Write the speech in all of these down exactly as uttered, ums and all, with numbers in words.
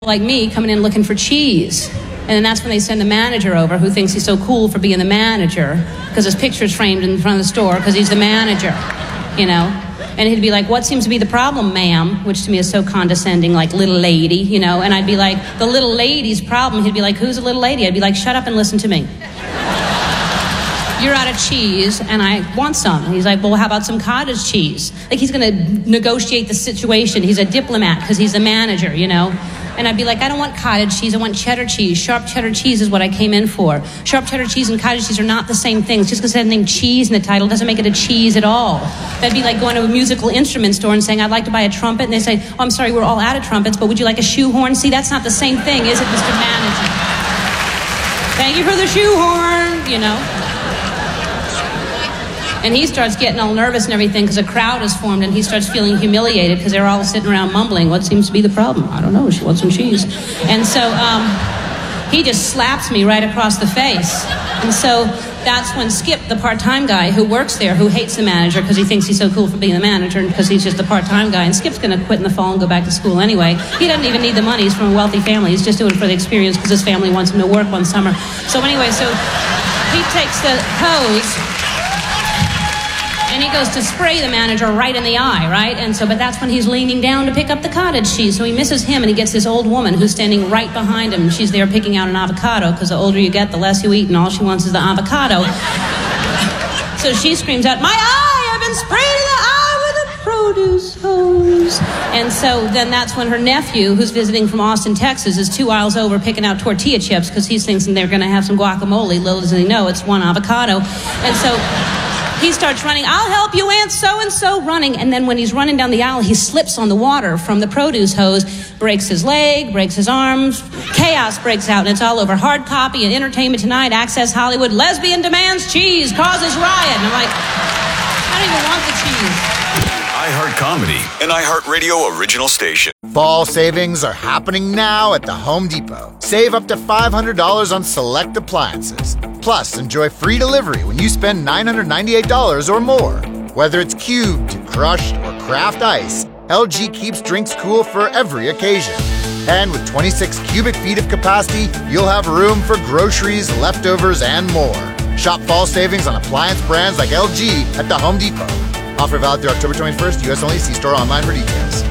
like me coming in looking for cheese. And then that's when they send the manager over who thinks he's so cool for being the manager because his picture's framed in front of the store because he's the manager, you know. And he'd be like, what seems to be the problem, ma'am? Which to me is so condescending, like little lady, you know. And I'd be like, the little lady's problem. He'd be like, who's a little lady? I'd be like, shut up and listen to me. You're out of cheese, and I want some. And he's like, well, how about some cottage cheese? Like, he's going to negotiate the situation. He's a diplomat because he's the manager, you know. And I'd be like, I don't want cottage cheese. I want cheddar cheese. Sharp cheddar cheese is what I came in for. Sharp cheddar cheese and cottage cheese are not the same things. Just because it has the name cheese in the title doesn't make it a cheese at all. That'd be like going to a musical instrument store and saying, I'd like to buy a trumpet. And they say, oh, I'm sorry, we're all out of trumpets, but would you like a shoehorn? See, that's not the same thing, is it, Mister Manager? Thank you for the shoehorn, you know. And he starts getting all nervous and everything because a crowd is formed and he starts feeling humiliated because they're all sitting around mumbling, what seems to be the problem? I don't know, she wants some cheese. And so um, he just slaps me right across the face. And so that's when Skip, the part-time guy who works there, who hates the manager because he thinks he's so cool for being the manager and because he's just a part-time guy. And Skip's going to quit in the fall and go back to school anyway. He doesn't even need the money. He's from a wealthy family. He's just doing it for the experience because his family wants him to work one summer. So anyway, so he takes the hose and he goes to spray the manager right in the eye, right? And so, but that's when he's leaning down to pick up the cottage cheese. So he misses him and he gets this old woman who's standing right behind him. She's there picking out an avocado because the older you get, the less you eat, and all she wants is the avocado. So she screams out, my eye! I've been sprayed in the eye with a produce hose. And so then that's when her nephew, who's visiting from Austin, Texas, is two aisles over picking out tortilla chips because he's thinking they're going to have some guacamole. Little does he know, it's one avocado. And so he starts running, I'll help you, Aunt so-and-so, running. And then when he's running down the aisle, he slips on the water from the produce hose, breaks his leg, breaks his arms. Chaos breaks out, and it's all over. Hard copy and Entertainment Tonight, Access Hollywood, lesbian demands cheese, causes riot. And I'm like, I don't even want the cheese. iHeart Comedy, an iHeartRadio original station. Fall savings are happening now at the Home Depot. Save up to five hundred dollars on select appliances. Plus, enjoy free delivery when you spend nine hundred ninety-eight dollars or more. Whether it's cubed, crushed, or craft ice, L G keeps drinks cool for every occasion. And with twenty-six cubic feet of capacity, you'll have room for groceries, leftovers, and more. Shop fall savings on appliance brands like L G at the Home Depot. Offer valid through October twenty-first, U S only. See store online for details.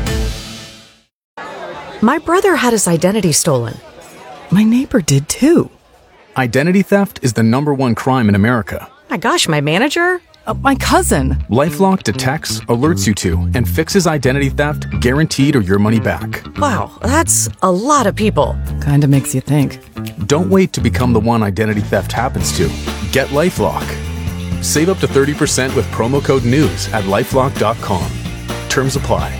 My brother had his identity stolen. My neighbor did too. Identity theft is the number one crime in America. My gosh, my manager? Uh, my cousin. LifeLock detects, alerts you to, and fixes identity theft guaranteed or your money back. Wow, that's a lot of people. Kinda makes you think. Don't wait to become the one identity theft happens to. Get LifeLock. Save up to thirty percent with promo code NEWS at lifelock dot com. Terms apply.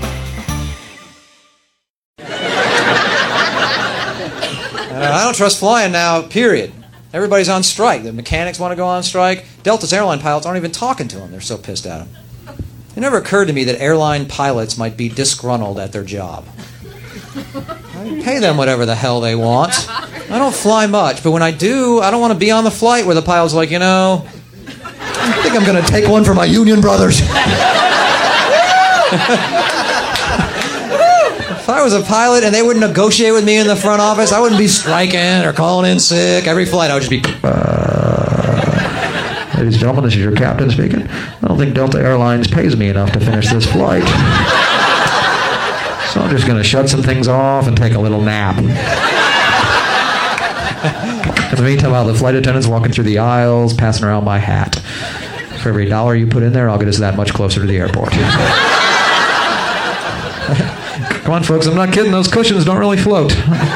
Uh, I don't trust flying now, period. Everybody's on strike. The mechanics want to go on strike. Delta's airline pilots aren't even talking to them. They're so pissed at them. It never occurred to me that airline pilots might be disgruntled at their job. I pay them whatever the hell they want. I don't fly much, but when I do, I don't want to be on the flight where the pilot's like, you know, I think I'm going to take one for my union brothers. If I was a pilot and they wouldn't negotiate with me in the front office, I wouldn't be striking or calling in sick. Every flight, I would just be... Uh, ladies and gentlemen, this is your captain speaking. I don't think Delta Airlines pays me enough to finish this flight. So I'm just going to shut some things off and take a little nap. In the meantime, while the flight attendant's walking through the aisles, passing around my hat. For every dollar you put in there, I'll get us that much closer to the airport. Come on, folks, I'm not kidding. Those cushions don't really float.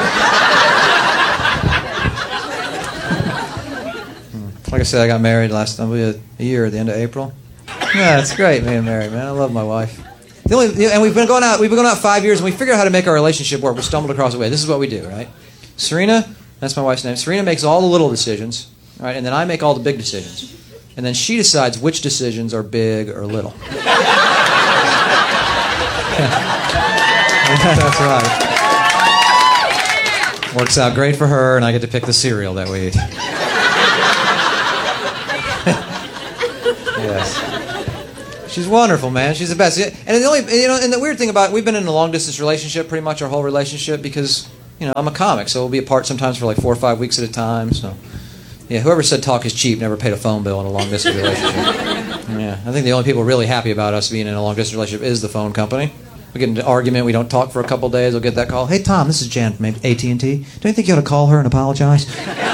Like I said, I got married last time, a year at the end of April. Yeah, it's great being married, man. I love my wife. The only, and we've been going out. We've been going out five years, and we figured out how to make our relationship work. We stumbled across a way. This is what we do, right? Serena, that's my wife's name. Serena makes all the little decisions, right, and then I make all the big decisions, and then she decides which decisions are big or little. That's right. Works out great for her, and I get to pick the cereal that we eat. Yes. She's wonderful, man. She's the best. And the only, you know, and the weird thing about, we've been in a long distance relationship pretty much our whole relationship because You know, I'm a comic, so we'll be apart sometimes for like four or five weeks at a time. So, yeah, whoever said talk is cheap never paid a phone bill in a long-distance relationship. Yeah, I think the only people really happy about us being in a long-distance relationship is the phone company. We get into an argument, we don't talk for a couple days, we'll get that call. Hey, Tom, this is Jan from A T and T. Don't you think you ought to call her and apologize?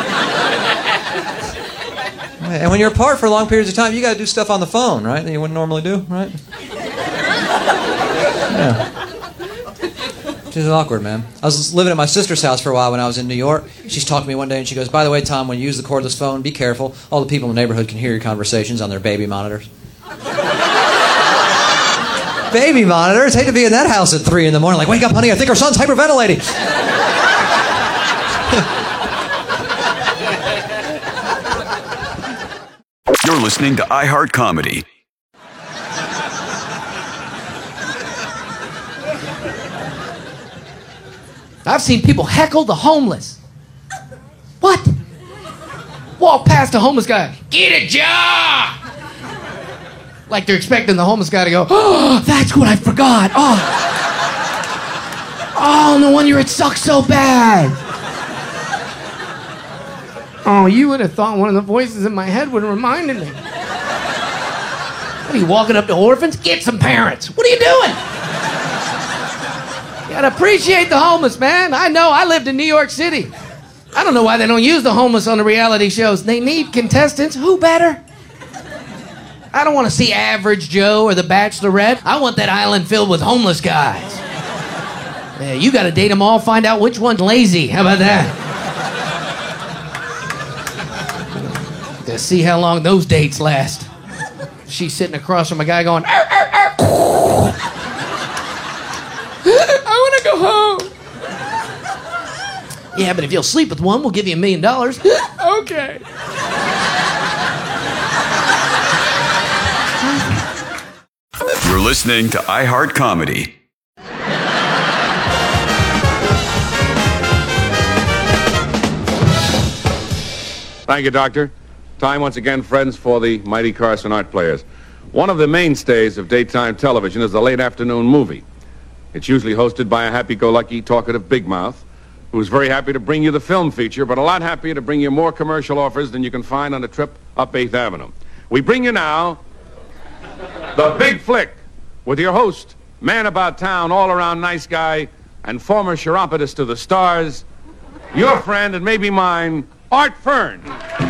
And when you're apart for long periods of time, you got to do stuff on the phone, right, that you wouldn't normally do, right? Yeah. She's awkward, man. I was living at my sister's house for a while when I was in New York. She's talking to me one day, and she goes, by the way, Tom, when you use the cordless phone, be careful. All the people in the neighborhood can hear your conversations on their baby monitors. Baby monitors? Hate to be in that house at three in the morning. Like, wake up, honey, I think our son's hyperventilating. You're listening to iHeart Comedy. I've seen people heckle the homeless. What? Walk past a homeless guy. Get a job! Like they're expecting the homeless guy to go, oh, that's what I forgot. Oh, oh, no wonder it sucks so bad. Oh, you would have thought one of the voices in my head would have reminded me. What are you, walking up to orphans? Get some parents. What are you doing? You gotta appreciate the homeless, man. I know, I lived in New York City. I don't know why they don't use the homeless on the reality shows. They need contestants. Who better? I don't want to see Average Joe or The Bachelorette. I want that island filled with homeless guys. Yeah, you gotta date them all, find out which one's lazy. How about that? To see how long those dates last. She's sitting across from a guy going, arr, arr, arr. I want to go home. Yeah, but if you'll sleep with one, we'll give you a million dollars. Okay. You're listening to iHeart Comedy. Thank you, Doctor. Time once again, friends, for the Mighty Carson Art Players. One of the mainstays of daytime television is the late afternoon movie. It's usually hosted by a happy-go-lucky, talkative big mouth who's very happy to bring you the film feature, but a lot happier to bring you more commercial offers than you can find on a trip up eighth Avenue. We bring you now The Big Flick with your host, man about town, all-around nice guy, and former chiropodist to the stars, your friend and maybe mine, Art Fern.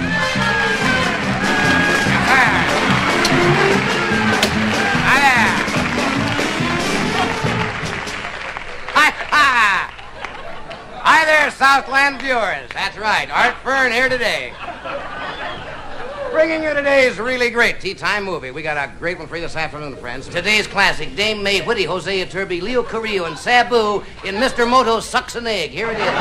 Hi there, Southland viewers. That's right, Art Fern here today. Bringing you today's really great tea time movie. We got a great one for you this afternoon, friends. Today's classic, Dame May Whitty, Hosea Turby, Leo Carrillo, and Sabu in Mister Moto Sucks an Egg. Here it is.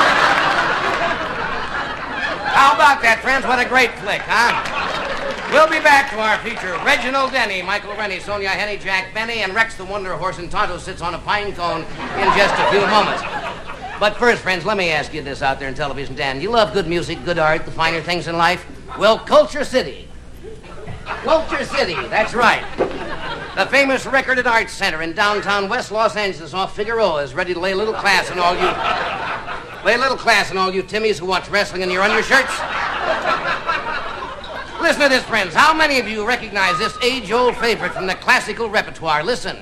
How about that, friends? What a great flick, huh? We'll be back to our feature. Reginald Denny, Michael Rennie, Sonia Henny, Jack Benny, and Rex the Wonder Horse, and Tonto sits on a pine cone in just a few moments. But first, friends, let me ask you this out there in television, Dan. You love good music, good art, the finer things in life? Well, Culture City. Culture City, that's right. The famous Record and Arts Center in downtown West Los Angeles off Figueroa is ready to lay a little class on all you... Lay a little class on all you Timmies who watch wrestling in your undershirts. Listen to this, friends. How many of you recognize this age-old favorite from the classical repertoire? Listen.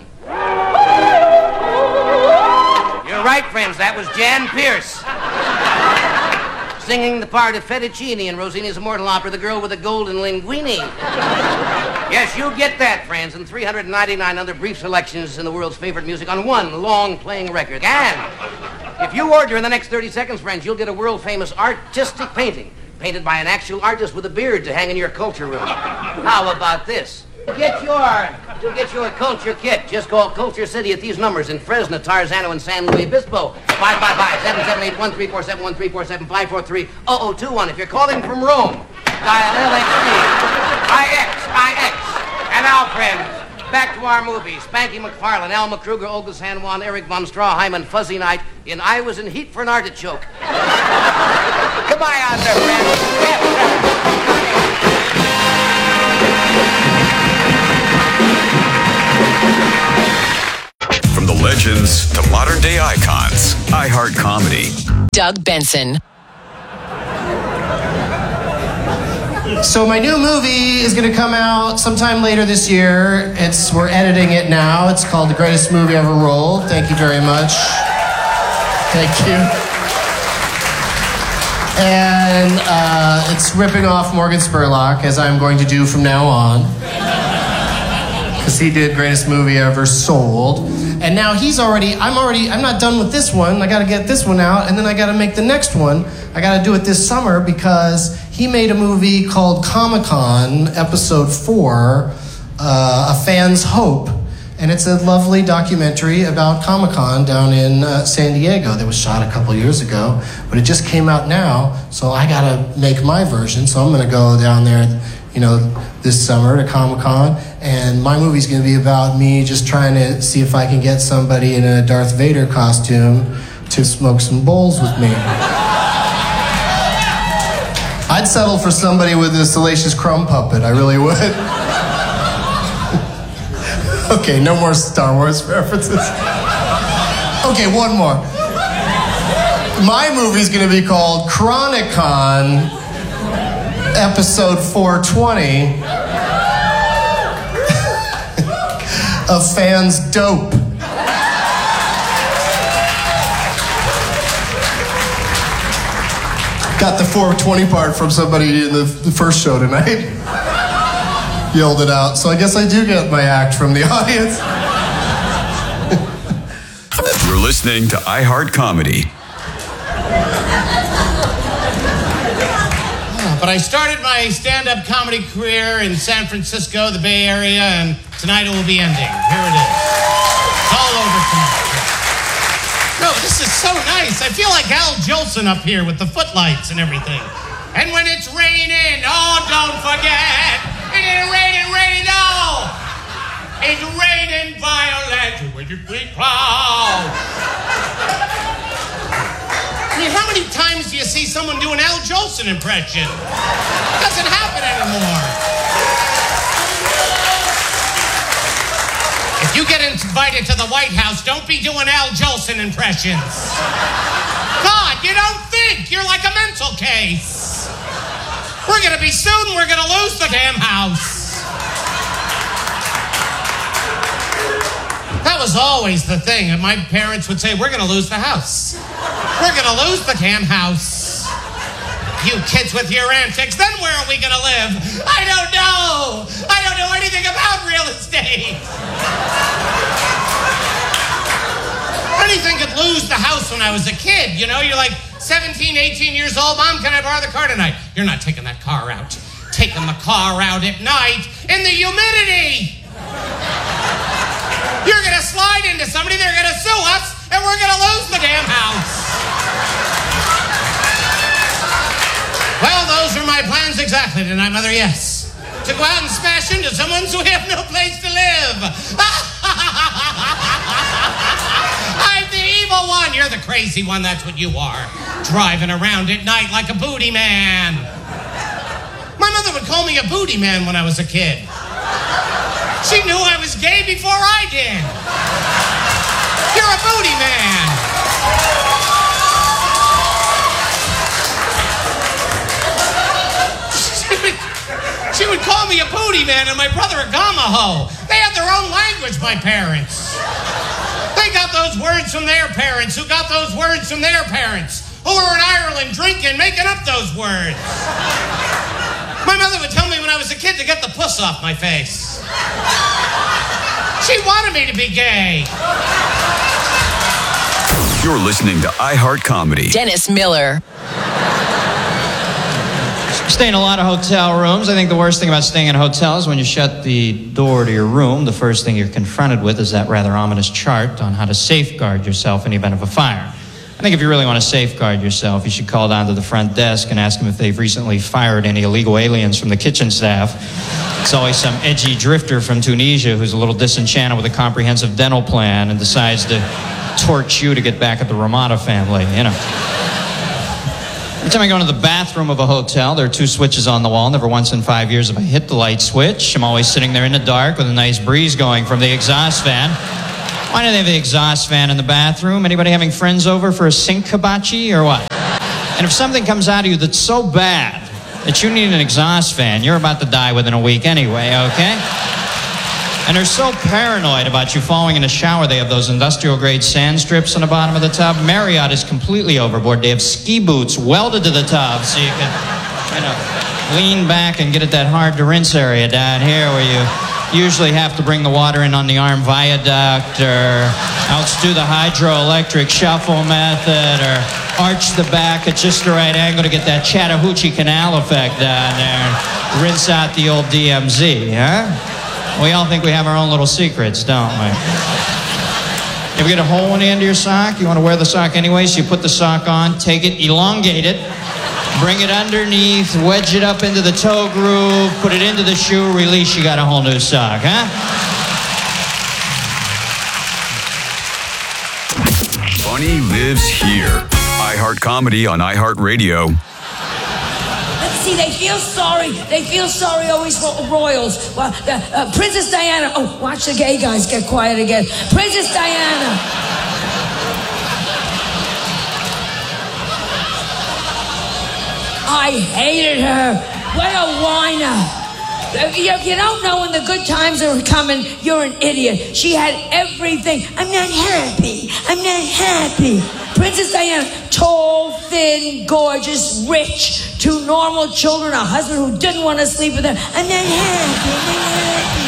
You're right, friends. That was Jan Pierce. Singing the part of Fettuccine in Rossini's immortal opera, The Girl with the Golden Linguine. Yes, you get that, friends, and three hundred ninety-nine other brief selections in the world's favorite music on one long-playing record. And if you order in the next thirty seconds, friends, you'll get a world-famous artistic painting painted by an actual artist with a beard to hang in your culture room. How about this? To get your, to get your culture kit, just call Culture City at these numbers in Fresno, Tarzano, and San Luis Obispo. five five five, seven seven eight, one three four seven, one three four seven, five four three, zero zero two one. If you're calling from Rome, dial L X D, I X, I X. And now, friends, back to our movie. Spanky McFarlane, Alma Kruger, Olga San Juan, Eric von Strawheim, and Fuzzy Knight in I Was in Heat for an Artichoke. Goodbye out there, friends. From the legends to modern day icons, iHeart Comedy. Doug Benson. So my new movie is going to come out sometime later this year. It's we're editing it now. It's called The Greatest Movie Ever Rolled. Thank you very much. Thank you. And uh, it's ripping off Morgan Spurlock, as I'm going to do from now on. Because he did Greatest Movie Ever Sold. And now he's already, I'm already, I'm not done with this one. I got to get this one out, and then I got to make the next one. I got to do it this summer because he made a movie called Comic-Con, Episode four, uh, A Fan's Hope. And it's a lovely documentary about Comic-Con down in uh, San Diego that was shot a couple years ago. But it just came out now, so I got to make my version. So I'm going to go down there, you know, this summer to Comic-Con. And my movie's going to be about me just trying to see if I can get somebody in a Darth Vader costume to smoke some bowls with me. I'd settle for somebody with a Salacious Crumb puppet. I really would. Okay, no more Star Wars references. Okay, one more. My movie's going to be called Chronicon, Episode four twenty. A Fan's Dope. Got the four twenty part from somebody in the, the first show tonight. Yelled it out. So I guess I do get my act from the audience. You're listening to iHeart Comedy. But I started my stand-up comedy career in San Francisco, the Bay Area, and tonight it will be ending. Here it is. It's all over tonight. No, this is so nice. I feel like Al Jolson up here with the footlights and everything. And when it's raining, oh, don't forget, it ain't raining, raining, no. It's raining violent with your big clouds. I mean, how many times do you see someone do an Al Jolson impression? It doesn't happen anymore. If you get invited to the White House, don't be doing Al Jolson impressions. God, you don't think. You're like a mental case. We're going to be sued and we're going to lose the damn house. That was always the thing. And my parents would say, we're going to lose the house. We're going to lose the damn house. You kids with your antics, then where are we going to live? I don't know. I don't know anything about real estate. Anything could lose the house when I was a kid. You know, you're like seventeen, eighteen years old. Mom, can I borrow the car tonight? You're not taking that car out. Taking the car out at night in the humidity. You're going to slide into somebody, they're going to sue us, and we're going to lose the damn house. Well, those are my plans exactly tonight, Mother, yes. To go out and smash into someone who have no place to live. I'm the evil one. You're the crazy one, that's what you are. Driving around at night like a booty man. My mother would call me a booty man when I was a kid. She knew I was gay before I did. You're a booty man. She would, she would call me a booty man and my brother a gamaho. They had their own language, my parents. They got those words from their parents, who got those words from their parents, who were in Ireland drinking, making up those words. My mother would tell me when I was a kid to get the puss off my face. She wanted me to be gay. You're listening to iHeart Comedy. Dennis Miller. Stay in a lot of hotel rooms. I think the worst thing about staying in a hotel is when you shut the door to your room, the first thing you're confronted with is that rather ominous chart on how to safeguard yourself in the event of a fire. I think if you really want to safeguard yourself, you should call down to the front desk and ask them if they've recently fired any illegal aliens from the kitchen staff. It's always some edgy drifter from Tunisia who's a little disenchanted with a comprehensive dental plan and decides to torch you to get back at the Ramada family, you know. Every time I go into the bathroom of a hotel, there are two switches on the wall. Never once in five years have I hit the light switch. I'm always sitting there in the dark with a nice breeze going from the exhaust fan. Why do they have the exhaust fan in the bathroom? Anybody having friends over for a sink hibachi or what? And if something comes out of you that's so bad that you need an exhaust fan, you're about to die within a week anyway, okay? And they're so paranoid about you falling in a shower, they have those industrial-grade sand strips on the bottom of the tub. Marriott is completely overboard. They have ski boots welded to the tub so you can, you know, lean back and get at that hard-to-rinse area down here where you usually have to bring the water in on the arm viaduct, or else do the hydroelectric shuffle method, or arch the back at just the right angle to get that Chattahoochee Canal effect down there and rinse out the old D M Z, huh? We all think we have our own little secrets, don't we? If you get a hole in the end of your sock, you want to wear the sock anyway, so you put the sock on, take it, elongate it, bring it underneath, wedge it up into the toe groove, put it into the shoe, release, you got a whole new sock, huh? Funny lives here. iHeart Comedy on iHeartRadio. See, they feel sorry. They feel sorry always for royals. Well, the, uh, Princess Diana. Oh, watch the gay guys get quiet again. Princess Diana. I hated her. What a whiner. If you don't know when the good times are coming, you're an idiot. She had everything. I'm not happy. I'm not happy. Princess Diana, tall, thin, gorgeous, rich, two normal children, a husband who didn't want to sleep with her. I'm not happy. I'm not happy.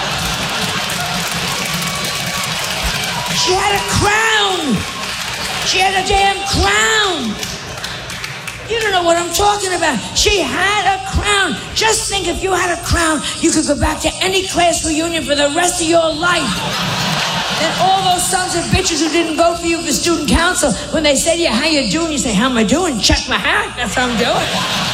She had a crown. She had a damn crown. You don't know what I'm talking about. She had a crown. Just think, if you had a crown, you could go back to any class reunion for the rest of your life. And all those sons of bitches who didn't vote for you for student council, when they say to you, how you doing? You say, how am I doing? Check my hat. That's how I'm doing.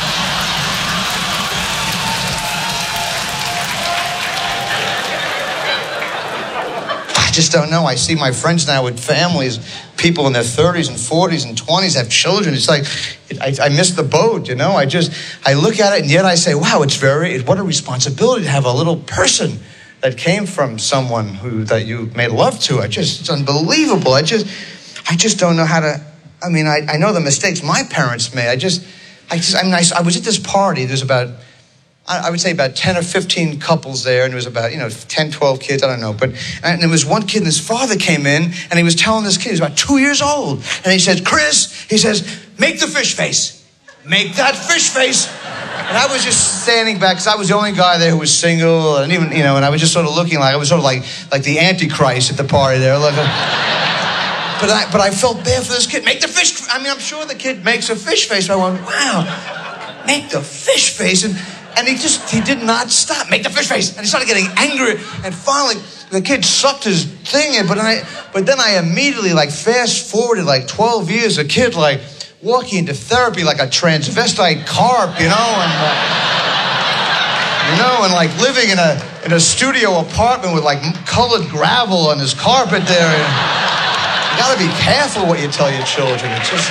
I just don't know. I see my friends now with families, people in their thirties and forties and twenties have children. It's like, I, I miss the boat, you know? I just, I look at it and yet I say, wow, it's very, what a responsibility to have a little person that came from someone who, that you made love to. I just, it's unbelievable. I just, I just don't know how to, I mean, I, I know the mistakes my parents made. I just, I just, I mean, I, I was at this party. There's about, I would say about ten or fifteen couples there, and there was about, you know, ten, twelve kids, I don't know. But, and there was one kid, and his father came in, and he was telling this kid, he was about two years old, and he said, Chris, he says, make the fish face. Make that fish face. And I was just standing back, because I was the only guy there who was single, and even, you know, and I was just sort of looking like, I was sort of like, like the Antichrist at the party there. Like a, but I, but I felt bad for this kid. Make the fish, I mean, I'm sure the kid makes a fish face, but I went, wow, make the fish face. And, And he just, he did not stop. Make the fish face. And he started getting angry. And finally, the kid sucked his thing in. But I, but then I immediately, like, fast forwarded like twelve years, a kid, like, walking into therapy like a transvestite carp, you know? And, uh, you know, and, like, living in a in a studio apartment with, like, colored gravel on his carpet there. And you gotta be careful what you tell your children. It's just...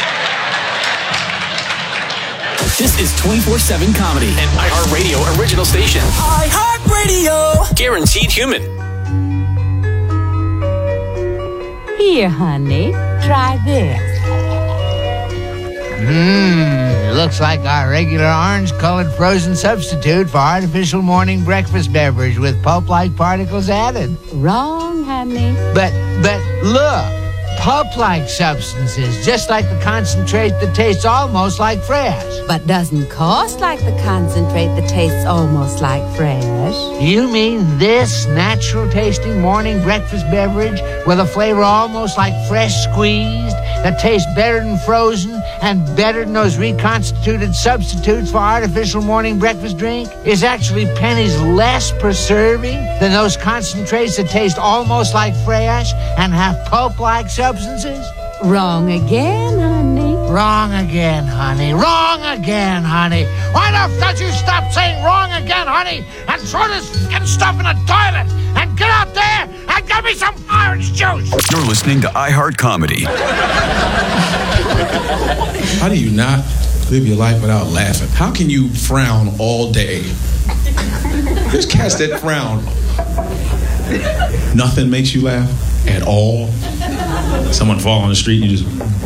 This is twenty-four seven Comedy, an iHeartRadio original station. iHeartRadio! Guaranteed human. Here, honey, try this. Mmm, looks like our regular orange-colored frozen substitute for artificial morning breakfast beverage with pulp-like particles added. Wrong, honey. But, but look. Pulp-like substances, just like the concentrate that tastes almost like fresh. But doesn't cost like the concentrate that tastes almost like fresh. You mean this natural-tasting morning breakfast beverage with a flavor almost like fresh squeezed, that tastes better than frozen and better than those reconstituted substitutes for artificial morning breakfast drink, is actually pennies less preserving than those concentrates that taste almost like fresh and have pulp-like substances? Wrong again, honey. Wrong again, honey. Wrong again, honey. Why the f don't you stop saying wrong again, honey, and throw this f***ing stuff in the toilet and get out there and get me some orange juice? You're listening to iHeart Comedy. How do you not live your life without laughing? How can you frown all day? There's cats that frown. Nothing makes you laugh. at all. Someone fall on the street, you just...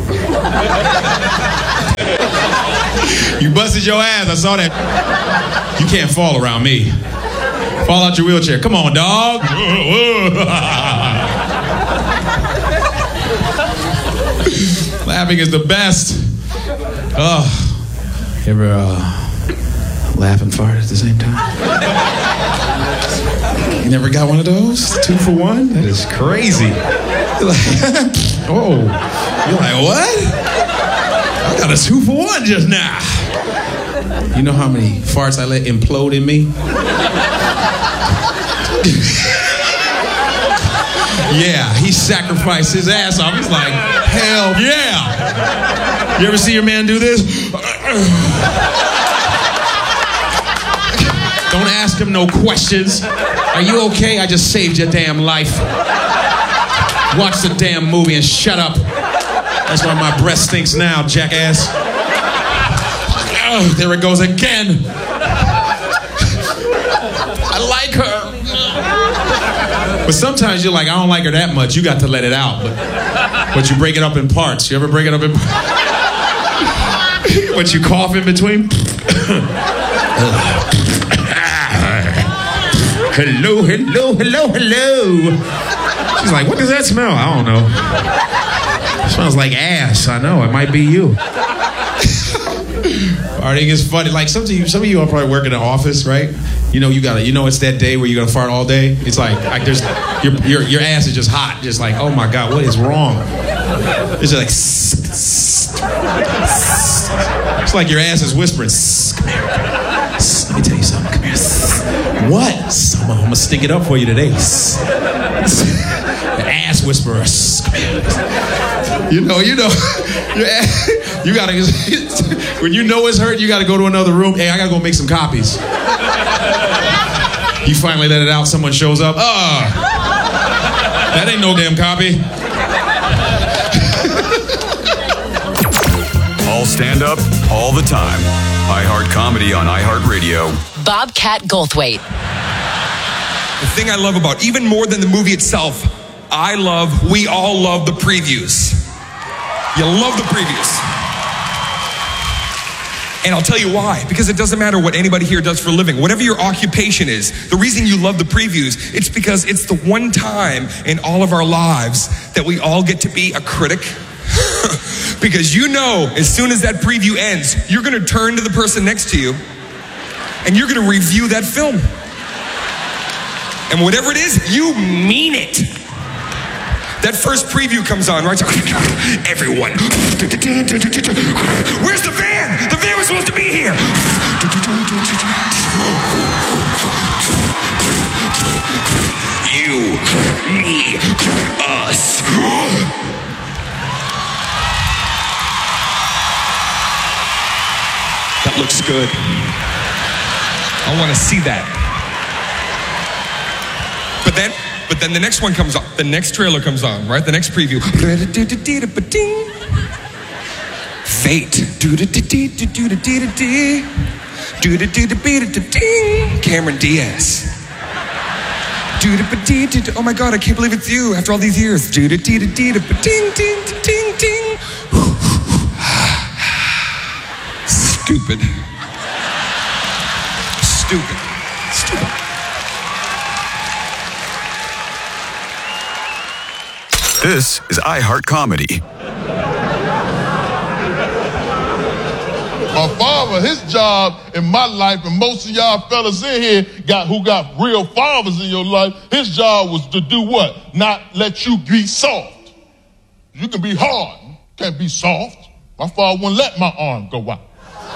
You busted your ass, I saw that. You can't fall around me. Fall out your wheelchair. Come on, dog. Laughing is the best. Oh, you ever uh, laugh and fart at the same time? You never got one of those? Two for one? That is crazy. You're like, oh, you're like, what? I got a two for one just now. You know how many farts I let implode in me? Yeah, he sacrificed his ass off. He's like, hell yeah. You ever see your man do this? Don't ask him no questions. Are you okay? I just saved your damn life. Watch the damn movie and shut up. That's why my breath stinks now, jackass. Oh, there it goes again. I like her. But sometimes you're like, I don't like her that much. You got to let it out. But, but you break it up in parts. You ever break it up in parts? But you cough in between? Hello, hello, hello, hello. She's like, what does that smell? I don't know. It smells like ass. I know, it might be you. Farting is funny. Like some of you, some of you are probably working in an office, right? You know, you gotta, you know, it's that day where you're gonna fart all day. It's like, like there's, your, your, your ass is just hot, just like, oh my God, what is wrong? It's like, it's like your ass is whispering. Come here. Let me tell you something. Come here. What? I'm gonna stick it up for you today. The ass whisperer. Come here. You know, you know, you gotta, when you know it's hurt, you gotta go to another room. Hey, I gotta go make some copies. You finally let it out, someone shows up. Ah, oh, that ain't no damn copy. All stand up, all the time. iHeart Comedy on iHeartRadio. Bobcat Goldthwait. The thing I love about, even more than the movie itself, I love, we all love the previews. You love the previews. And I'll tell you why. Because it doesn't matter what anybody here does for a living. Whatever your occupation is, the reason you love the previews, it's because it's the one time in all of our lives that we all get to be a critic. Because you know, as soon as that preview ends, you're going to turn to the person next to you and you're going to review that film. And whatever it is, you mean it. That first preview comes on, right? Everyone. Where's the van? The van was supposed to be here. You, me, us. That looks good. I want to see that. But then, but then the next one comes on. The next trailer comes on, right? The next preview. Fate. Cameron Diaz. Oh my God, I can't believe it's you after all these years. Stupid. Stupid. Stupid. This is iHeart Comedy. My father, his job in my life, and most of y'all fellas in here got who got real fathers in your life, his job was to do what? Not let you be soft. You can be hard, can't be soft. My father wouldn't let my arm go out.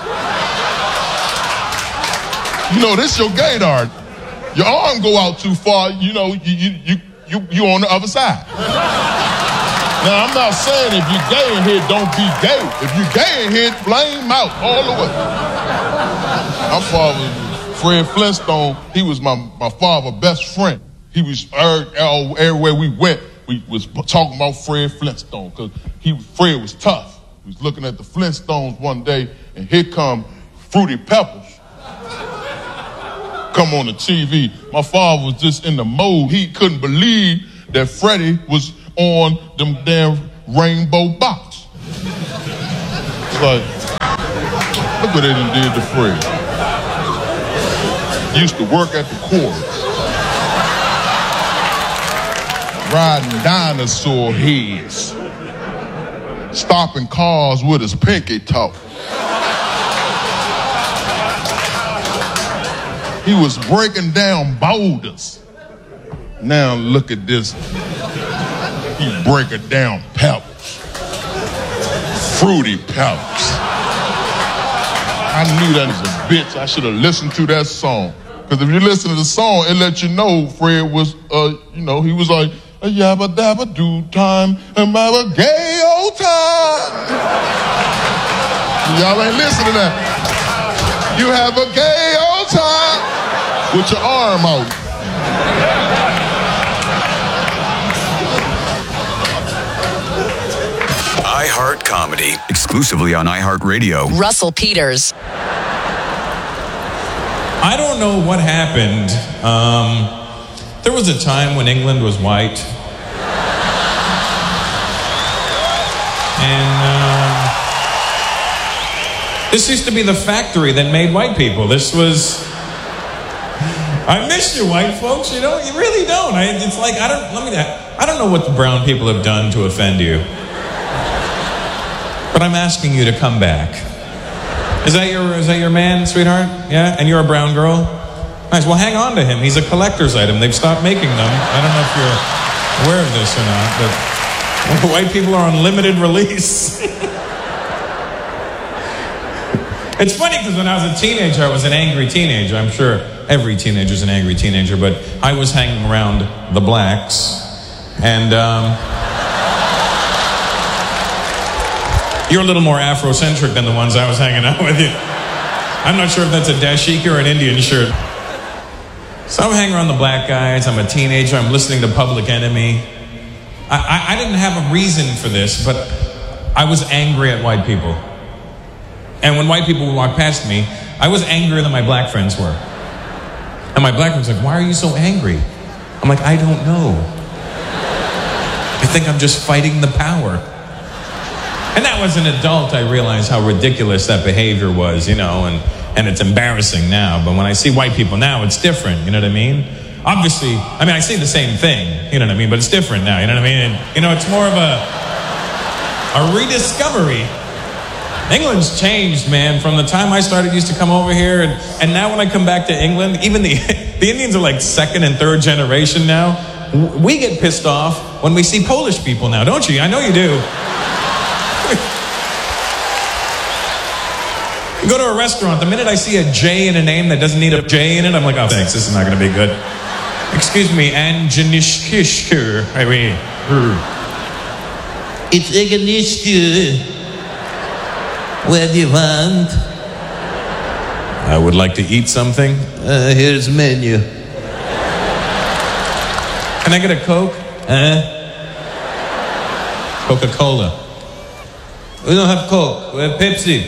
You know, this your gaydar. Your arm go out too far, you know, you you you you you on the other side. Now, I'm not saying if you're gay in here, don't be gay. If you're gay in here, flame out all the way. My father, Fred Flintstone, he was my, my father's best friend. He was, everywhere we went, we was talking about Fred Flintstone, because he Fred was tough. He was looking at the Flintstones one day, and here come Fruity Pebbles. Come on the T V. My father was just in the mode. He couldn't believe that Freddie was on them damn rainbow box. It's like, look what they done did to Freddie. Used to work at the quarters, riding dinosaur heads, stopping cars with his pinky toe. He was breaking down boulders. Now look at this. He's breaking down pebbles. Fruity pebbles. I knew that as a bitch. I should have listened to that song. Because if you listen to the song, it let you know Fred was, uh, you know, he was like, a yabba dabba do time, and have a gay old time. Y'all ain't listen to that. You have a gay old time with your arm out. iHeart Comedy, exclusively on iHeartRadio. Russell Peters. I don't know what happened. Um, there was a time when England was white. And uh, this used to be the factory that made white people. This was... I miss you, white folks. You know, you really don't. I, it's like, I don't, let me, I don't know what the brown people have done to offend you. But I'm asking you to come back. Is that your is that your man, sweetheart? Yeah? And you're a brown girl? Nice. Well, hang on to him. He's a collector's item. They've stopped making them. I don't know if you're aware of this or not, but white people are on limited release. It's funny because when I was a teenager, I was an angry teenager. I'm sure every teenager's an angry teenager, but I was hanging around the blacks, and um, you're a little more Afrocentric than the ones I was hanging out with you. I'm not sure if that's a dashiki or an Indian shirt. So I'm hanging around the black guys. I'm a teenager. I'm listening to Public Enemy. I, I, I didn't have a reason for this, but I was angry at white people. And when white people would walk past me, I was angrier than my black friends were. And my black friends were like, why are you so angry? I'm like, I don't know. I think I'm just fighting the power. And now as an adult, I realize how ridiculous that behavior was, you know, and, and it's embarrassing now. But when I see white people now, it's different, you know what I mean? Obviously, I mean, I see the same thing, you know what I mean? But it's different now, you know what I mean? And, you know, it's more of a, a rediscovery. England's changed, man. From the time I started, used to come over here, and, and now when I come back to England, even the, the Indians are like second and third generation now. We get pissed off when we see Polish people now, don't you? I know you do. You go to a restaurant, the minute I see a J in a name that doesn't need a J in it, I'm like, oh, thanks, this is not going to be good. Excuse me, Anjanishkishker. I mean, it's Eganishke. What do you want? I would like to eat something. Uh, here's the menu. Can I get a Coke? Huh? Coca-Cola. We don't have Coke. We have Pepsi.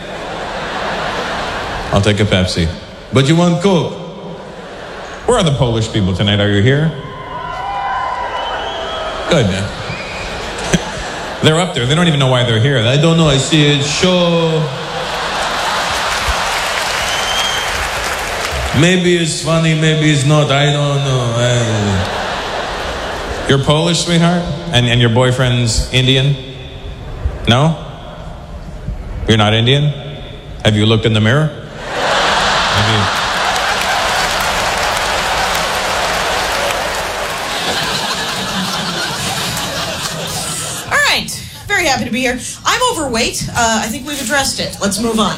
I'll take a Pepsi. But you want Coke? Where are the Polish people tonight? Are you here? Good. They're up there. They don't even know why they're here. I don't know. I see a show. Maybe it's funny, maybe it's not. I don't know. I... You're Polish, sweetheart? And, and your boyfriend's Indian? No? You're not Indian? Have you looked in the mirror? Have you... Very happy to be here. I'm overweight. Uh, I think we've addressed it. Let's move on.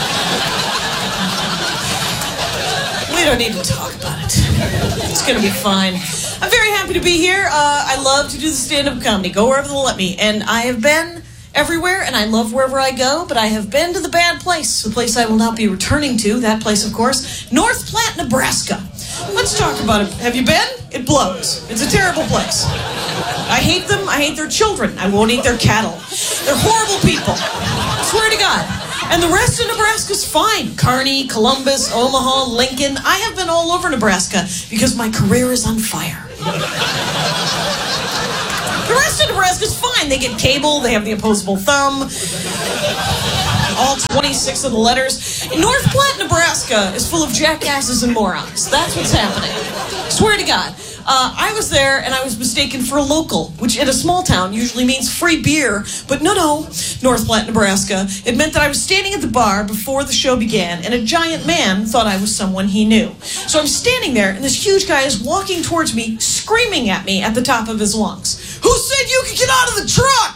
We don't need to talk about it. It's going to be fine. I'm very happy to be here. Uh, I love to do the stand-up comedy. Go wherever they'll let me. And I have been everywhere, and I love wherever I go, but I have been to the bad place, the place I will not be returning to. That place, of course, North Platte, Nebraska. Let's talk about it. Have you been? It blows. It's a terrible place. I hate them. I hate their children. I won't eat their cattle. They're horrible people. I swear to God. And the rest of Nebraska's fine. Kearney, Columbus, Omaha, Lincoln. I have been all over Nebraska because my career is on fire. The rest of Nebraska's fine. They get cable, they have the opposable thumb, all twenty-six of the letters. North Platte, Nebraska is full of jackasses and morons. That's what's happening. Swear to God. Uh, I was there and I was mistaken for a local, which in a small town usually means free beer. But no, no, North Platte, Nebraska. It meant that I was standing at the bar before the show began and a giant man thought I was someone he knew. So I'm standing there and this huge guy is walking towards me, screaming at me at the top of his lungs. Who said you could get out of the truck?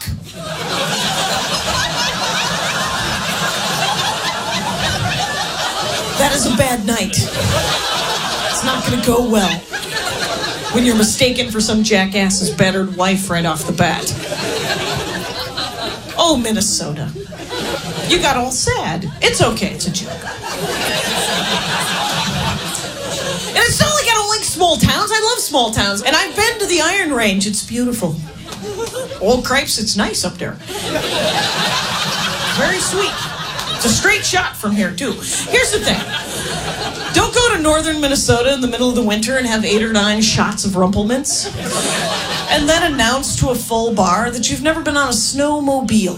That is a bad night. It's not going to go well when you're mistaken for some jackass's battered wife right off the bat. Oh, Minnesota. You got all sad. It's okay, it's a joke. And it's not like I don't like small towns. I love small towns. And I've been to the Iron Range. It's beautiful. Old cripes, it's nice up there. Very sweet. It's a straight shot from here, too. Here's the thing. Don't go to northern Minnesota in the middle of the winter and have eight or nine shots of Rumpelmints and then announce to a full bar that you've never been on a snowmobile.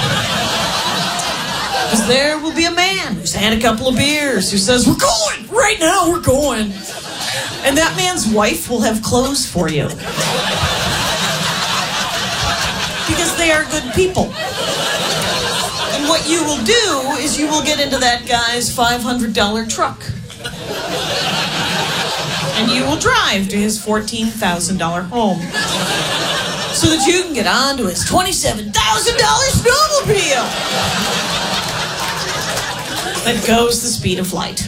Because there will be a man who's had a couple of beers who says, we're going! Right now, we're going! And that man's wife will have clothes for you. Because they are good people. And what you will do is you will get into that guy's five hundred dollars truck. And you will drive to his fourteen thousand dollars home. So that you can get on to his twenty-seven thousand dollars snowmobile. That goes the speed of light.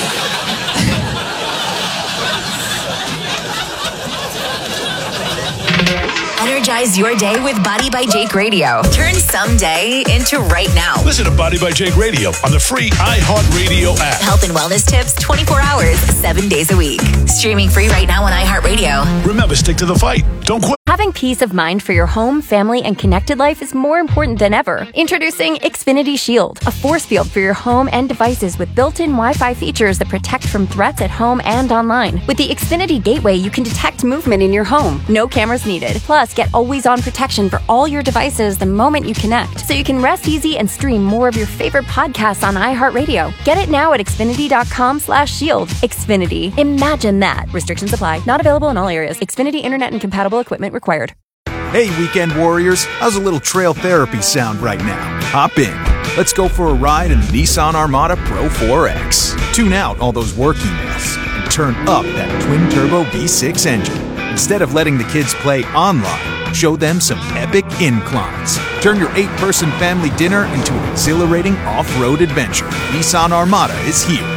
Energize your day with Body by Jake Radio. Turn someday into right now. Listen to Body by Jake Radio on the free iHeartRadio app. Health and wellness tips twenty-four hours, seven days a week. Streaming free right now on iHeartRadio. Remember, stick to the fight. Don't quit. Having peace of mind for your home, family, and connected life is more important than ever. Introducing Xfinity Shield, a force field for your home and devices with built-in Wi-Fi features that protect from threats at home and online. With the Xfinity Gateway, you can detect movement in your home. No cameras needed. Plus, get always-on protection for all your devices the moment you connect, so you can rest easy and stream more of your favorite podcasts on iHeartRadio. Get it now at Xfinity.com slash shield. Xfinity. Imagine that. Restrictions apply. Not available in all areas. Xfinity Internet and compatible equipment required. Hey, weekend warriors. How's a little trail therapy sound right now? Hop in. Let's go for a ride in the Nissan Armada Pro four X. Tune out all those work emails and turn up that twin-turbo V six engine. Instead of letting the kids play online, show them some epic inclines. Turn your eight-person family dinner into an exhilarating off-road adventure. Nissan Armada is here.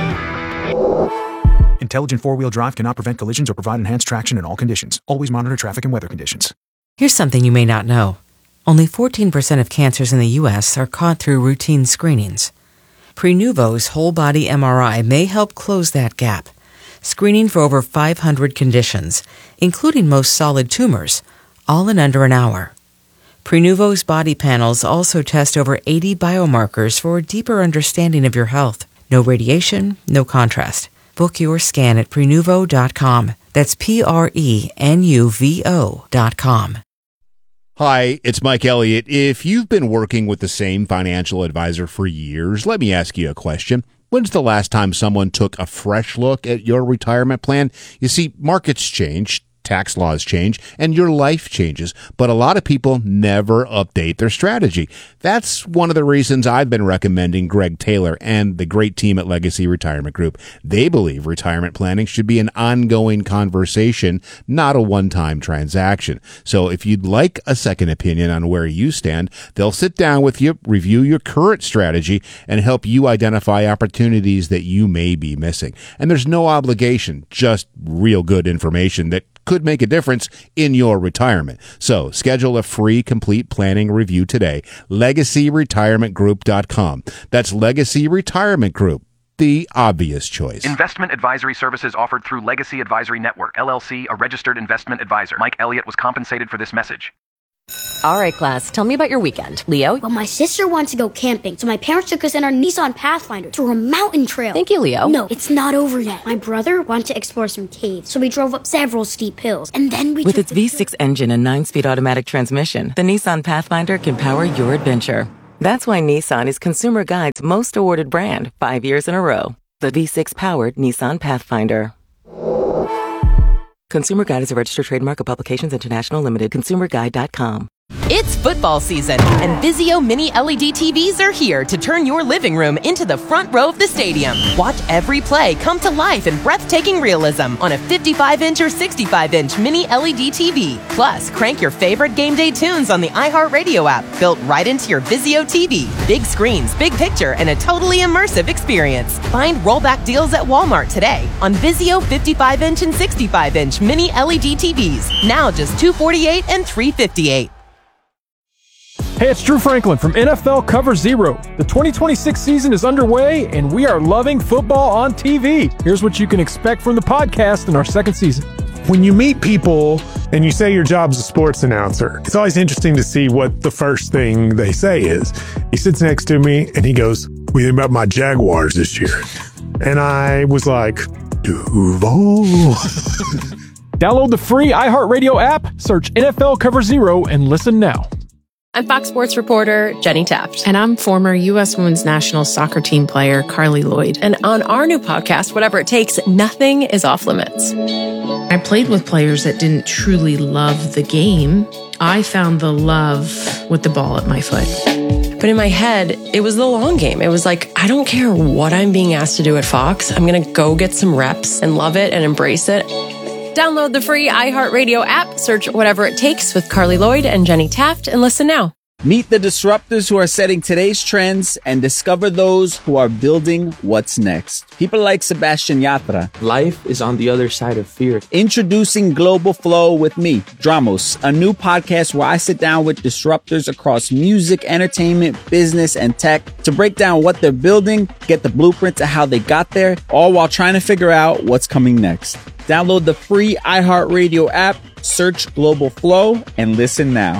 Intelligent four-wheel drive cannot prevent collisions or provide enhanced traction in all conditions. Always monitor traffic and weather conditions. Here's something you may not know. Only fourteen percent of cancers in the U S are caught through routine screenings. Prenuvo's whole-body M R I may help close that gap, screening for over five hundred conditions, including most solid tumors, all in under an hour. Prenuvo's body panels also test over eighty biomarkers for a deeper understanding of your health. No radiation, no contrast. Book your scan at Prenuvo dot com. That's P R E N U V O dot com. Hi, it's Mike Elliott. If you've been working with the same financial advisor for years, let me ask you a question. When's the last time someone took a fresh look at your retirement plan? You see, markets change, tax laws change, and your life changes, but a lot of people never update their strategy. That's one of the reasons I've been recommending Greg Taylor and the great team at Legacy Retirement Group. They believe retirement planning should be an ongoing conversation, not a one-time transaction. So if you'd like a second opinion on where you stand, they'll sit down with you, review your current strategy, and help you identify opportunities that you may be missing. And there's no obligation, just real good information that could make a difference in your retirement. So schedule a free complete planning review today. Legacy Retirement Group dot com. That's Legacy Retirement Group, the obvious choice. Investment advisory services offered through Legacy Advisory Network, L L C, a registered investment advisor. Mike Elliott was compensated for this message. All right, class, tell me about your weekend. Leo? Well, my sister wants to go camping, so my parents took us in our Nissan Pathfinder to a mountain trail. Thank you, Leo. No, it's not over yet. My brother wanted to explore some caves, so we drove up several steep hills, and then we With took its V six engine and nine-speed automatic transmission, the Nissan Pathfinder can power your adventure. That's why Nissan is Consumer Guide's most awarded brand five years in a row. The V six-powered Nissan Pathfinder. Consumer Guide is a registered trademark of Publications International Limited. consumer guide dot com. It's football season, and Vizio Mini L E D T Vs are here to turn your living room into the front row of the stadium. Watch every play come to life in breathtaking realism on a fifty-five inch or sixty-five inch Mini L E D T V. Plus, crank your favorite game day tunes on the iHeartRadio app, built right into your Vizio T V. Big screens, big picture, and a totally immersive experience. Find rollback deals at Walmart today on Vizio fifty-five inch and sixty-five inch Mini L E D T Vs. Now just two hundred forty-eight dollars and three hundred fifty-eight dollars. Hey, it's Drew Franklin from N F L Cover Zero. The twenty twenty-six season is underway, and we are loving football on T V. Here's what you can expect from the podcast in our second season. When you meet people and you say your job's a sports announcer, it's always interesting to see what the first thing they say is. He sits next to me, and he goes, "What do you think about my Jaguars this year?" And I was like, Duval. Download the free iHeartRadio app, search N F L Cover Zero, and listen now. I'm Fox Sports reporter Jenny Taft. And I'm former U S Women's National Soccer Team player Carly Lloyd. And on our new podcast, Whatever It Takes, nothing is off limits. I played with players that didn't truly love the game. I found the love with the ball at my foot. But in my head, it was the long game. It was like, I don't care what I'm being asked to do at Fox. I'm going to go get some reps and love it and embrace it. Download the free iHeartRadio app, search Whatever It Takes with Carly Lloyd and Jenny Taft, and listen now. Meet the disruptors who are setting today's trends and discover those who are building what's next. People like Sebastian Yatra. Life is on the other side of fear. Introducing Global Flow with me, Dramos, a new podcast where I sit down with disruptors across music, entertainment, business, and tech to break down what they're building, get the blueprint to how they got there, all while trying to figure out what's coming next. Download the free iHeartRadio app, search Global Flow, and listen now.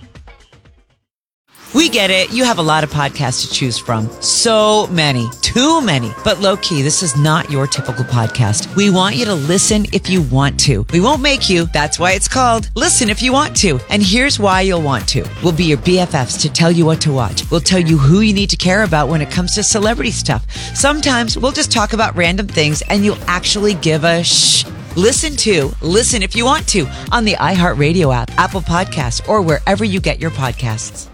We get it. You have a lot of podcasts to choose from. So many. Too many. But low-key, this is not your typical podcast. We want you to listen if you want to. We won't make you. That's why it's called Listen If You Want To. And here's why you'll want to. We'll be your B F Fs to tell you what to watch. We'll tell you who you need to care about when it comes to celebrity stuff. Sometimes we'll just talk about random things and you'll actually give a shh. Listen to Listen If You Want To on the iHeartRadio app, Apple Podcasts, or wherever you get your podcasts.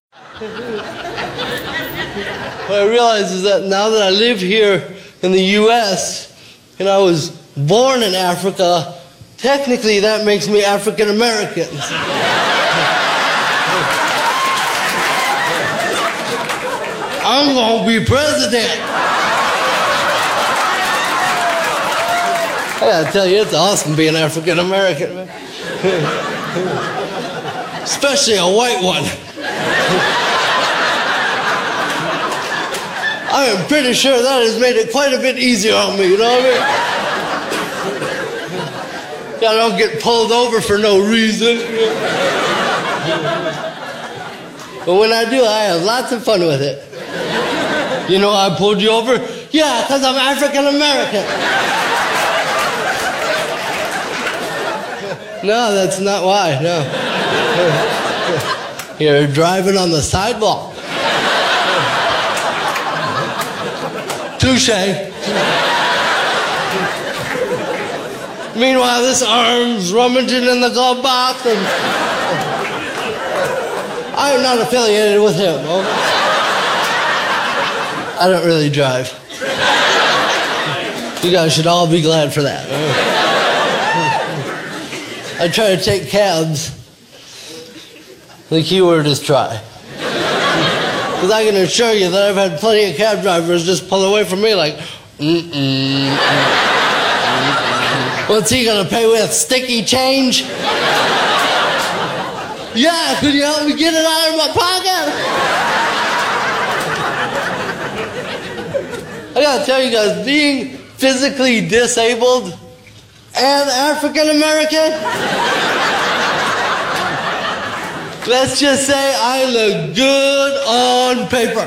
What I realize is that now that I live here in the U S and I was born in Africa, technically that makes me African American. I'm gonna be president. I gotta tell you, it's awesome being African American, especially a white one. I am pretty sure that has made it quite a bit easier on me, you know what I mean? I don't get pulled over for no reason. But when I do, I have lots of fun with it. You know I pulled you over? Yeah, because I'm African American. No, that's not why, no. You're driving on the sidewalk. Touche. Meanwhile, this arm's rummaging in the glove box, and I am not affiliated with him. Okay? I don't really drive. You guys should all be glad for that. I try to take cabs. The key word is try. Because I can assure you that I've had plenty of cab drivers just pull away from me like, mm-mm, mm-mm. What's he gonna pay with? Sticky change? Yeah, could you help me get it out of my pocket? I gotta tell you guys, being physically disabled and African American, Let's just say I look good on paper.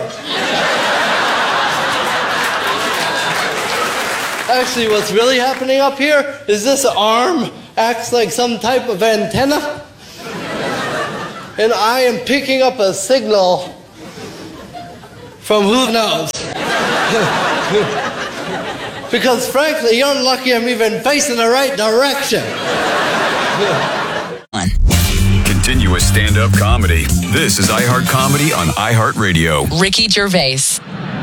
Actually, what's really happening up here is this arm acts like some type of antenna. And I am picking up a signal from who knows. Because frankly, you're lucky I'm even facing the right direction. Continuous stand-up comedy. This is iHeart Comedy on iHeartRadio. Ricky Gervais.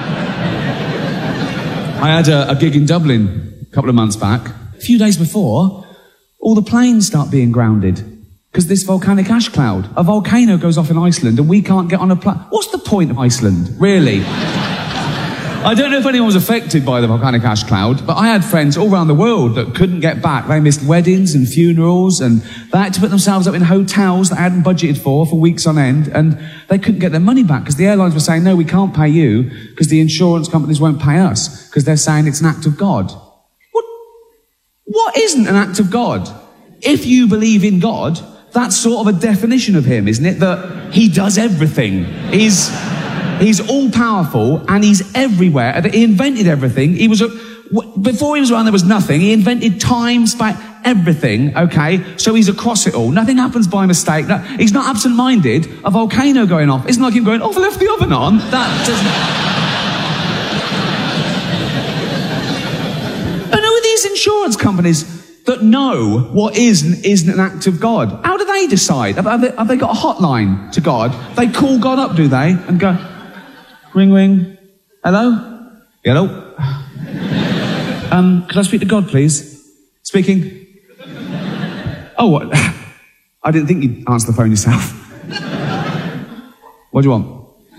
I had a, a gig in Dublin a couple of months back. A few days before, all the planes start being grounded because this volcanic ash cloud. A volcano goes off in Iceland and we can't get on a plane. What's the point of Iceland, really? I don't know if anyone was affected by the volcanic ash cloud, but I had friends all around the world that couldn't get back. They missed weddings and funerals, and they had to put themselves up in hotels that they hadn't budgeted for for weeks on end, and they couldn't get their money back because the airlines were saying, no, we can't pay you because the insurance companies won't pay us because they're saying it's an act of God. What? What isn't an act of God? If you believe in God, that's sort of a definition of him, isn't it? That he does everything. He's... He's all-powerful, and he's everywhere. He invented everything. He was a, before he was around, there was nothing. He invented time, space, everything, okay? So he's across it all. Nothing happens by mistake. No, he's not absent-minded. A volcano going off. It's not like him going, oh, I left the oven on. That doesn't... And who are these insurance companies that know what is and isn't an act of God? How do they decide? Have, have, they, have they got a hotline to God? They call God up, do they? And go... Ring, ring. Hello? Hello? Um, could I speak to God, please? Speaking. Oh, what? I didn't think you'd answer the phone yourself. What do you want?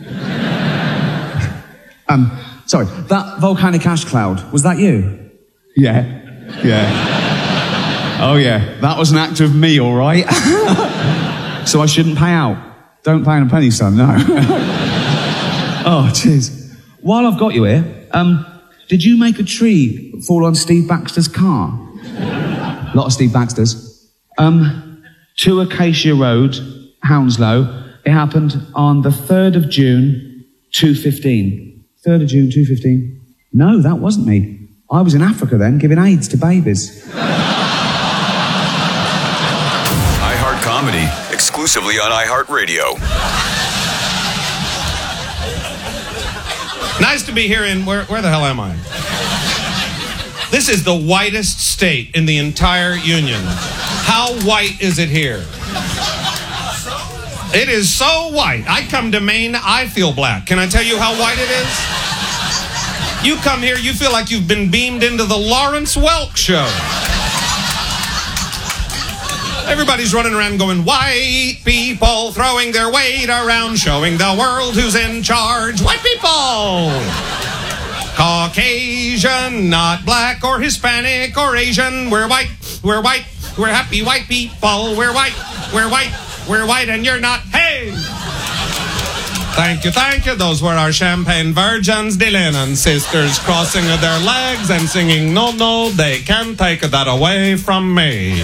um, sorry, that volcanic ash cloud, was that you? Yeah. Yeah. Oh, yeah. That was an act of me, all right? So I shouldn't pay out. Don't pay in a penny, son, no. Oh, jeez. While I've got you here, um, did you make a tree fall on Steve Baxter's car? A lot of Steve Baxter's. Um, two Acacia Road, Hounslow. It happened on the third of June, two fifteen. third of June, two fifteen. No, that wasn't me. I was in Africa then, giving AIDS to babies. iHeart Comedy, exclusively on iHeartRadio. Nice to be here in, where, where the hell am I? This is the whitest state in the entire union. How white is it here? It is so white. I come to Maine, I feel black. Can I tell you how white it is? You come here, you feel like you've been beamed into the Lawrence Welk show. Everybody's running around going, white people throwing their weight around, showing the world who's in charge. White people! Caucasian, not black or Hispanic or Asian. We're white, we're white, we're happy white people. We're white, we're white, we're white, and you're not. Hey! Thank you, thank you. Those were our champagne virgins, the Lennon sisters, crossing their legs and singing, no, no, they can't take that away from me.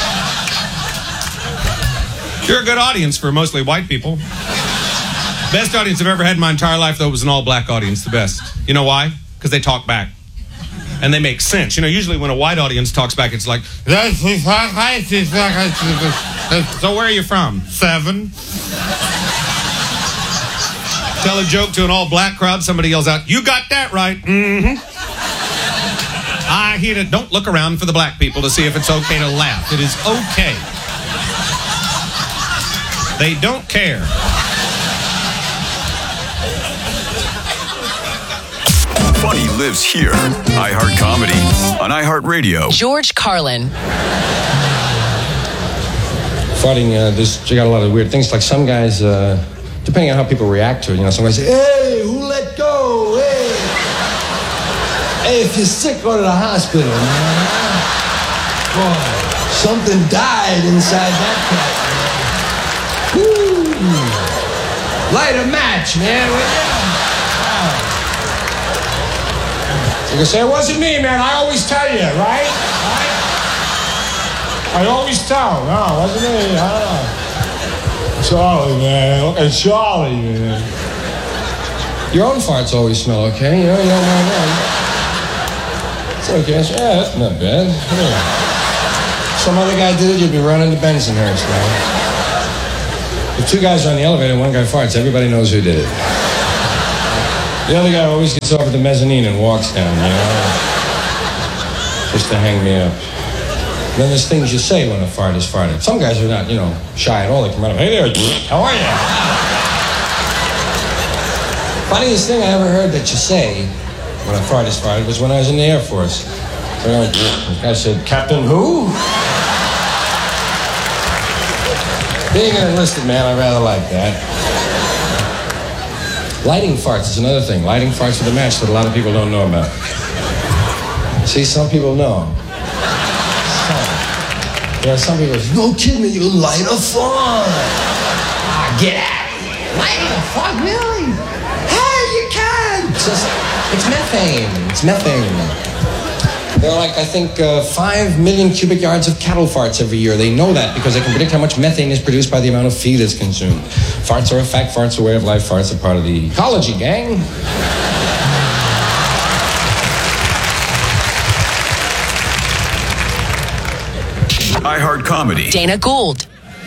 You're a good audience for mostly white people. Best audience I've ever had in my entire life, though, was an all-black audience. The best. You know why? Because they talk back. And they make sense. You know, usually when a white audience talks back, it's like, so where are you from? Seven. Tell a joke to an all-black crowd, somebody yells out, you got that right. Mm-hmm. I hear it. Don't look around for the black people to see if it's okay to laugh. It is okay. They don't care. Funny lives here. iHeart Comedy on iHeartRadio. George Carlin. Fighting, uh, this, you got a lot of weird things. Like some guys, uh, depending on how people react to it, you know, some guys say, hey, who let go? Hey. Hey, if you're sick, go to the hospital, man. Boy, something died inside that cat. Woo! Light a match, man. Wow. You can say, it wasn't me, man. I always tell you, right? Right? I always tell. No, it wasn't me. I don't know. Charlie, man. Look at Charlie, man. Your own farts always smell okay, you know, you don't mind that. It's okay. I said, yeah, that's not bad. Yeah. Some other guy did it, you'd be running to Bensonhurst, man. If two guys are on the elevator and one guy farts, everybody knows who did it. The other guy always gets over the mezzanine and walks down, you know, just to hang me up. Then there's things you say when a fart is farted. Some guys are not, you know, shy at all. They come out of, hey there, how are you? Funniest thing I ever heard that you say when a fart is farted was when I was in the Air Force. So the guy said, Captain who? Being an enlisted man, I rather like that. Lighting farts is another thing. Lighting farts are the match that a lot of people don't know about. See, some people know. Yeah, some people say, no kidding me, you light a fart. Ah, get out of here. Light a fart, really? Hey, you can. It's just, it's methane. It's methane. There are like, I think, uh, five million cubic yards of cattle farts every year. They know that because they can predict how much methane is produced by the amount of feed that's consumed. Farts are a fact, farts are a way of life, farts are part of the ecology, gang. iHeart Comedy. Dana Gould.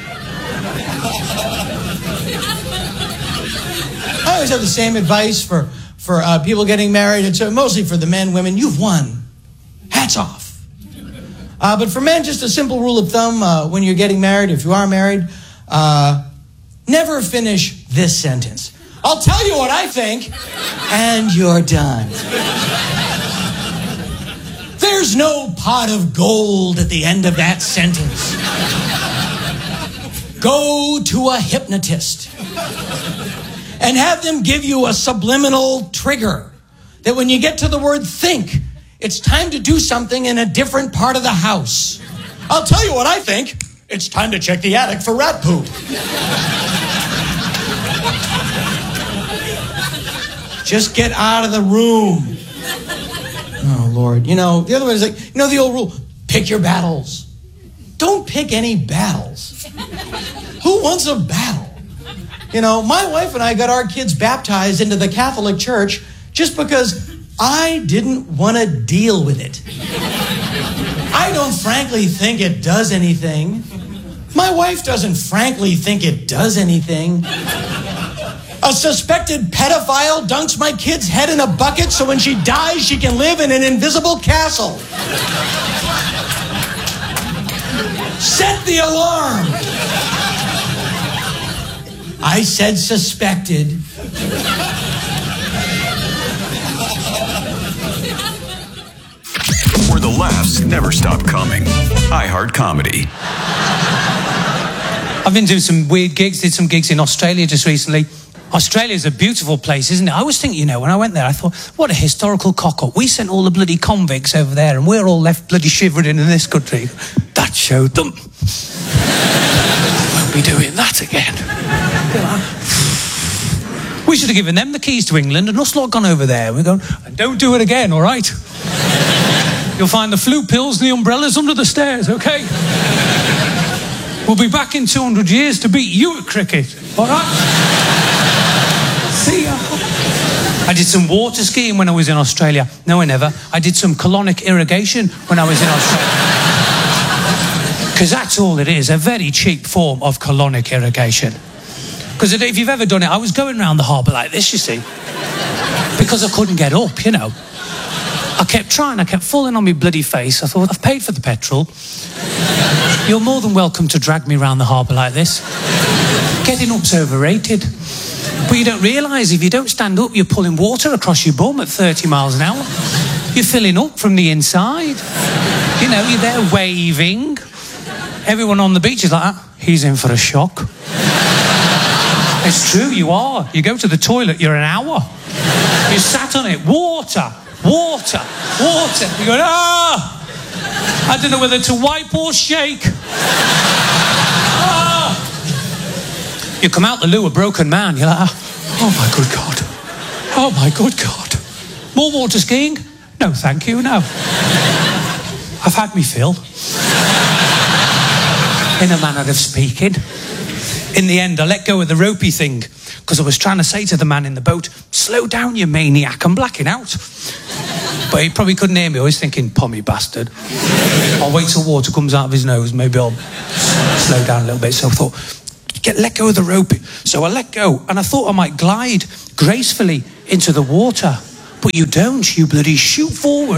I always have the same advice for, for uh, people getting married. It's uh, mostly for the men, women. You've won. Hats off. Uh, but for men, just a simple rule of thumb uh, when you're getting married, if you are married, uh, never finish this sentence. I'll tell you what I think, and you're done. There's no pot of gold at the end of that sentence. Go to a hypnotist and have them give you a subliminal trigger that when you get to the word think, it's time to do something in a different part of the house. I'll tell you what I think. It's time to check the attic for rat poop. Just get out of the room. Oh, Lord. You know, the other one is like, you know the old rule, pick your battles. Don't pick any battles. Who wants a battle? You know, my wife and I got our kids baptized into the Catholic Church just because I didn't want to deal with it. I don't frankly think it does anything. My wife doesn't frankly think it does anything. A suspected pedophile dunks my kid's head in a bucket so when she dies, she can live in an invisible castle. Set the alarm. I said suspected. Where the laughs never stop coming. iHeart Comedy. I've been doing some weird gigs, did some gigs in Australia just recently. Australia's a beautiful place, isn't it? I was thinking, you know, when I went there, I thought, what a historical cock-up. We sent all the bloody convicts over there and we're all left bloody shivering in this country. That showed them. I won't be doing that again. We should have given them the keys to England and us lot gone over there. We're going, don't do it again, all right? You'll find the flu pills and the umbrellas under the stairs, okay? We'll be back in two hundred years to beat you at cricket, all right? See ya. I did some water skiing when I was in Australia. No, I never. I did some colonic irrigation when I was in Australia. Because that's all it is, a very cheap form of colonic irrigation. Because if you've ever done it, I was going around the harbour like this, you see. Because I couldn't get up, you know. I kept trying, I kept falling on my bloody face. I thought, I've paid for the petrol. You're more than welcome to drag me around the harbour like this. Getting up's overrated. But you don't realise if you don't stand up, you're pulling water across your bum at thirty miles an hour. You're filling up from the inside. You know, you're there waving. Everyone on the beach is like, ah, he's in for a shock. It's true, you are. You go to the toilet, you're an hour. You sat on it, water, water, water. You go, ah! I don't know whether to wipe or shake. Ah! You come out the loo a broken man. You're like, oh my good God. Oh my good God. More water skiing? No, thank you, no. I've had me fill. In a manner of speaking. In the end, I let go of the ropey thing because I was trying to say to the man in the boat, slow down, you maniac, I'm blacking out. But he probably couldn't hear me. I was thinking, pommy bastard. I'll wait till water comes out of his nose. Maybe I'll slow down a little bit. So I thought, get let go of the rope. So I let go, and I thought I might glide gracefully into the water. But you don't. You bloody shoot forward.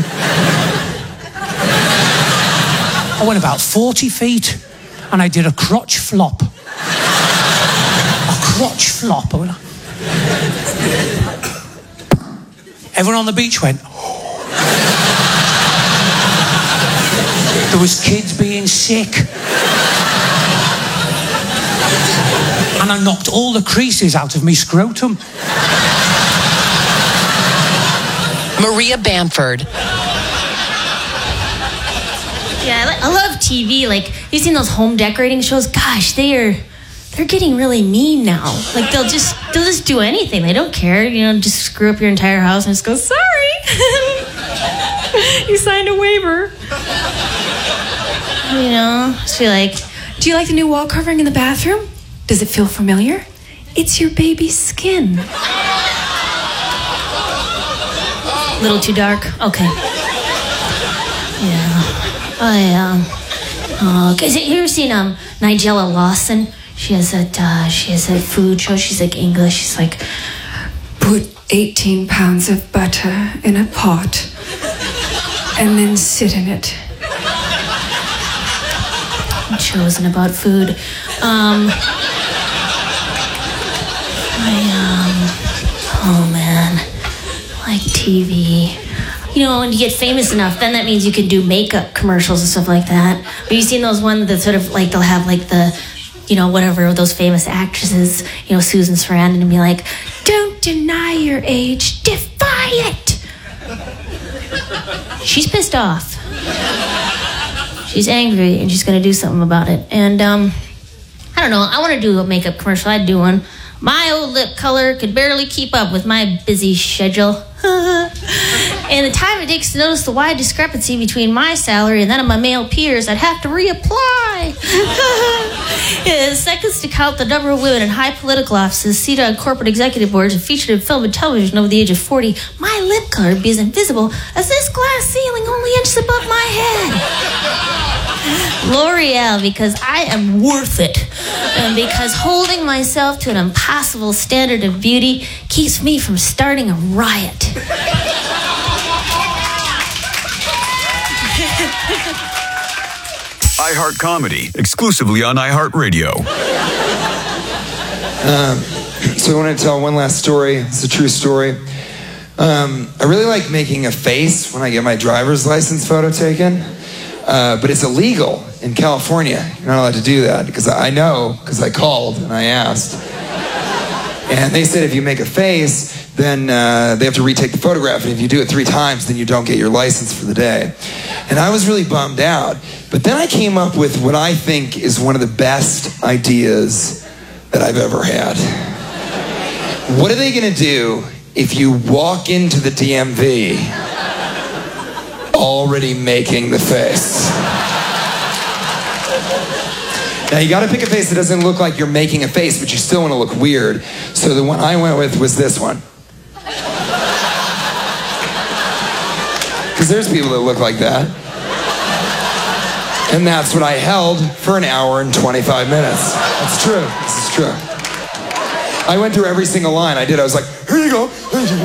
I went about forty feet, and I did a crotch flop. A crotch flop. I went, everyone on the beach went, there was kids being sick. And I knocked all the creases out of me scrotum. Maria Bamford. Yeah, I, li- I love T V. Like, you've seen those home decorating shows? Gosh, they are, they're getting really mean now. Like, they'll just, they'll just do anything. They don't care, you know, just screw up your entire house and just go, sorry. You signed a waiver. You know, just be like, Do you like the new wall covering in the bathroom? Does it feel familiar? It's your baby's skin. a little too dark? Okay. Yeah. I, um, oh, cause have you ever seen, um, Nigella Lawson? She has that, uh, she has that food show. She's like English. She's like, put eighteen pounds of butter in a pot and then sit in it. Shows and about food. Um, I, um, oh man, like T V. You know, when you get famous enough, then that means you can do makeup commercials and stuff like that. Have you seen those ones that sort of like, they'll have like the, you know, whatever, those famous actresses, you know, Susan Sarandon, and be like, don't deny your age, defy it. She's pissed off. She's angry, and she's going to do something about it. And, um, I don't know, I want to do a makeup commercial. I'd do one. My old lip color could barely keep up with my busy schedule. And the time it takes to notice the wide discrepancy between my salary and that of my male peers, I'd have to reapply. Yeah, the seconds to count the number of women in high political offices, seated on corporate executive boards, and featured in film and television over the age of forty, my lip color would be as invisible as this glass ceiling only inches above my head. L'Oreal, because I am worth it. And because holding myself to an impossible standard of beauty keeps me from starting a riot. iHeart Comedy, exclusively on iHeartRadio. Um, so I want to tell one last story. It's a true story. Um, I really like making a face when I get my driver's license photo taken. Uh, but it's illegal in California. You're not allowed to do that because I know, because I called and I asked. And they said if you make a face, then uh, they have to retake the photograph. And if you do it three times, then you don't get your license for the day. And I was really bummed out. But then I came up with what I think is one of the best ideas that I've ever had. What are they going to do if you walk into the D M V already making the face? Now you gotta pick a face that doesn't look like you're making a face, but you still want to look weird. So the one I went with was this one. Because there's people that look like that. And that's what I held for an hour and twenty-five minutes. That's true. This is true. I went through every single line I did. I was like, here you go.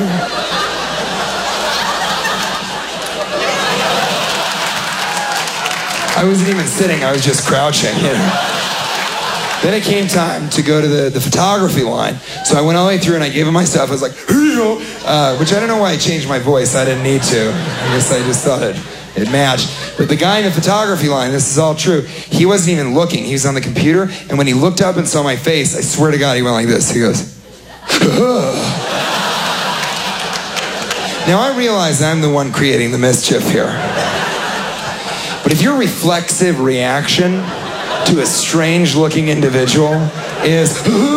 I wasn't even sitting, I was just crouching, you know. Then it came time to go to the, the photography line. So I went all the way through and I gave it my stuff. I was like, here you go. Uh, which I don't know why I changed my voice. I didn't need to. I guess I just thought it, it matched. But the guy in the photography line, this is all true, he wasn't even looking. He was on the computer. And when he looked up and saw my face, I swear to God, he went like this. He goes, now I realize I'm the one creating the mischief here. But if your reflexive reaction to a strange-looking individual is,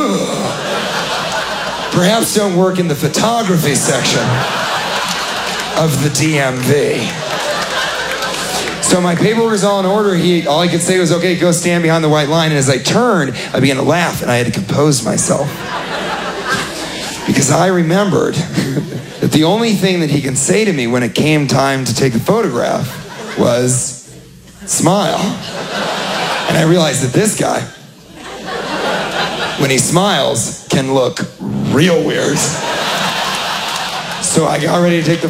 perhaps don't work in the photography section of the D M V. So So my paperwork was all in order. He, all I could say was, okay, go stand behind the white line. And as I turned, I began to laugh, and I had to compose myself. Because I remembered that the only thing that he can say to me when it came time to take the photograph was, smile. And I realized that this guy, when he smiles, can look real weird. So I got ready to take the